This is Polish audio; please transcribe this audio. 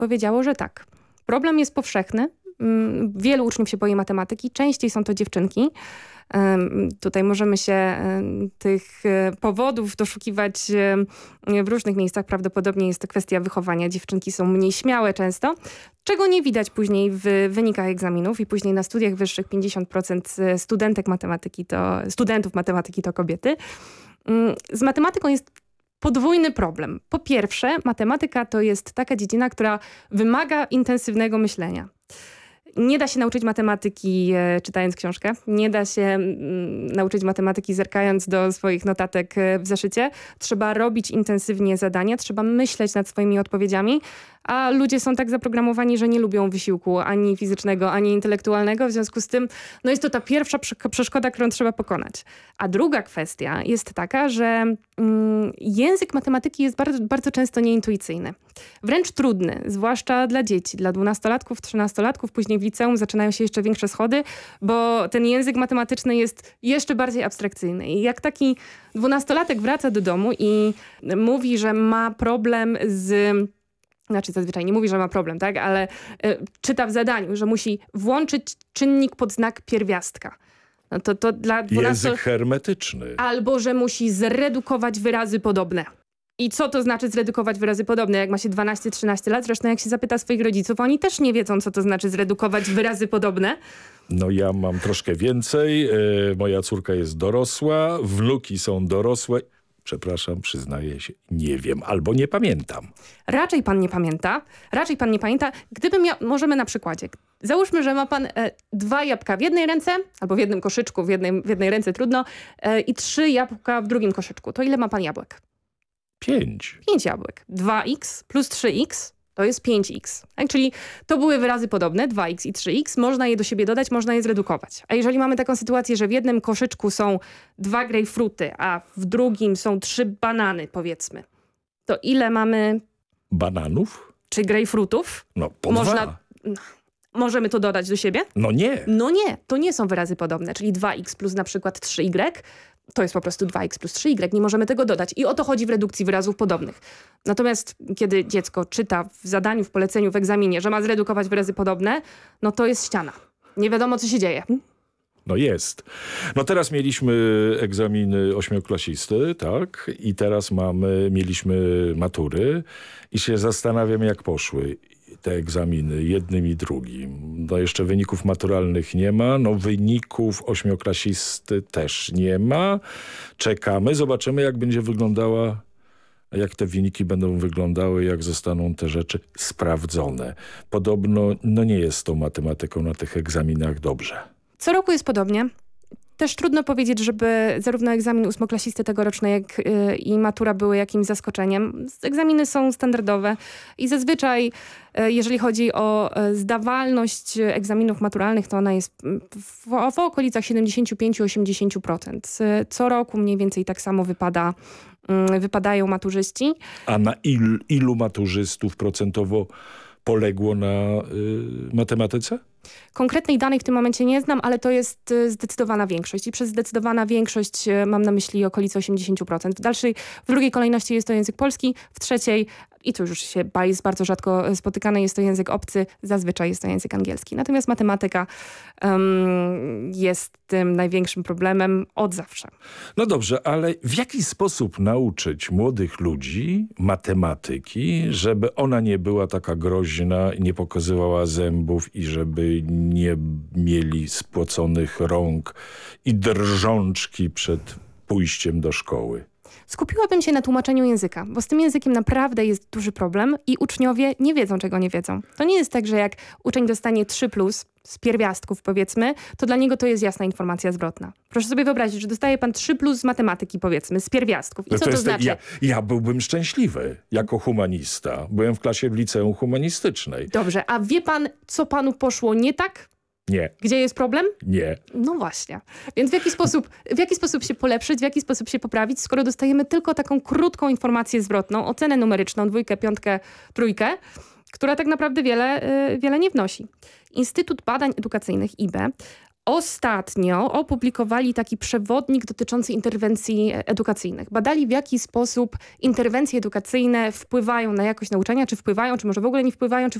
powiedziało, że tak. Problem jest powszechny. Wielu uczniów się boi matematyki. Częściej są to dziewczynki. Tutaj możemy się tych powodów doszukiwać w różnych miejscach. Prawdopodobnie jest to kwestia wychowania. Dziewczynki są mniej śmiałe często, czego nie widać później w wynikach egzaminów i później na studiach wyższych 50% studentów matematyki to kobiety. Z matematyką jest podwójny problem. Po pierwsze, matematyka to jest taka dziedzina, która wymaga intensywnego myślenia. Nie da się nauczyć matematyki czytając książkę. Nie da się nauczyć matematyki zerkając do swoich notatek w zeszycie. Trzeba robić intensywnie zadania, trzeba myśleć nad swoimi odpowiedziami, a ludzie są tak zaprogramowani, że nie lubią wysiłku ani fizycznego, ani intelektualnego. W związku z tym jest to ta pierwsza przeszkoda, którą trzeba pokonać. A druga kwestia jest taka, że język matematyki jest bardzo, bardzo często nieintuicyjny. Wręcz trudny, zwłaszcza dla dzieci, dla 12-latków, 13-latków. Później w liceum zaczynają się jeszcze większe schody, bo ten język matematyczny jest jeszcze bardziej abstrakcyjny. I jak taki 12-latek wraca do domu i mówi, że ma problem zazwyczaj nie mówi, że ma problem, tak? Ale czyta w zadaniu, że musi włączyć czynnik pod znak pierwiastka. No to dla 12... Język hermetyczny. Albo, że musi zredukować wyrazy podobne. I co to znaczy zredukować wyrazy podobne, jak ma się 12-13 lat? Zresztą jak się zapyta swoich rodziców, oni też nie wiedzą, co to znaczy zredukować wyrazy podobne. No ja mam troszkę więcej. Moja córka jest dorosła, wnuki są dorosłe. Przepraszam, przyznaję się, nie wiem albo nie pamiętam. Raczej pan nie pamięta. Możemy na przykładzie. Załóżmy, że ma pan 2 jabłka w jednej ręce, albo w jednym koszyczku, w jednej ręce trudno, i 3 jabłka w drugim koszyczku. To ile ma pan jabłek? 5. 5 jabłek. 2x plus 3x to jest 5x. Tak? Czyli to były wyrazy podobne, 2x i 3x. Można je do siebie dodać, można je zredukować. A jeżeli mamy taką sytuację, że w jednym koszyczku są 2 grejpfruty, a w drugim są 3 banany, powiedzmy, to ile mamy... Bananów? Czy grejpfrutów? No, po 2. Możemy to dodać do siebie? No nie. No nie, to nie są wyrazy podobne. Czyli 2x plus na przykład 3y, to jest po prostu 2x plus 3y. Nie możemy tego dodać. I o to chodzi w redukcji wyrazów podobnych. Natomiast kiedy dziecko czyta w zadaniu, w poleceniu, w egzaminie, że ma zredukować wyrazy podobne, no to jest ściana. Nie wiadomo, co się dzieje. No jest. No teraz mieliśmy egzaminy 8-klasisty, tak? I teraz mieliśmy matury i się zastanawiam, jak poszły te egzaminy, jednym i drugim. No jeszcze wyników maturalnych nie ma, no wyników 8-klasisty też nie ma. Czekamy, zobaczymy, jak będzie wyglądała, jak te wyniki będą wyglądały, jak zostaną te rzeczy sprawdzone. Podobno nie jest z tą matematyką na tych egzaminach dobrze. Co roku jest podobnie. Też trudno powiedzieć, żeby zarówno egzamin 8-klasisty tegoroczny, jak i matura były jakimś zaskoczeniem. Egzaminy są standardowe i zazwyczaj, jeżeli chodzi o zdawalność egzaminów maturalnych, to ona jest w okolicach 75-80%. Co roku mniej więcej tak samo wypadają maturzyści. A na ilu maturzystów procentowo poległo na matematyce? Konkretnej danej w tym momencie nie znam, ale to jest zdecydowana większość. I przez zdecydowana większość mam na myśli okolice 80%. W drugiej kolejności jest to język polski, w trzeciej, i to już się jest bardzo rzadko spotykane, jest to język obcy, zazwyczaj jest to język angielski. Natomiast matematyka jest tym największym problemem od zawsze. No dobrze, ale w jaki sposób nauczyć młodych ludzi matematyki, żeby ona nie była taka groźna, nie pokazywała zębów i żeby nie mieli spłoconych rąk i drżączki przed pójściem do szkoły? Skupiłabym się na tłumaczeniu języka, bo z tym językiem naprawdę jest duży problem i uczniowie nie wiedzą, czego nie wiedzą. To nie jest tak, że jak uczeń dostanie 3+ z pierwiastków, powiedzmy, to dla niego to jest jasna informacja zwrotna. Proszę sobie wyobrazić, że dostaje pan 3+ z matematyki, powiedzmy, z pierwiastków. I co to znaczy? Ja byłbym szczęśliwy jako humanista. Byłem w klasie w liceum humanistycznej. Dobrze, a wie pan, co panu poszło nie tak? Nie. Gdzie jest problem? Nie. No właśnie. Więc w jaki sposób się polepszyć, w jaki sposób się poprawić, skoro dostajemy tylko taką krótką informację zwrotną, ocenę numeryczną, 2, 5, 3, która tak naprawdę wiele nie wnosi. Instytut Badań Edukacyjnych IB ostatnio opublikowali taki przewodnik dotyczący interwencji edukacyjnych. Badali, w jaki sposób interwencje edukacyjne wpływają na jakość nauczania, czy wpływają, czy może w ogóle nie wpływają, czy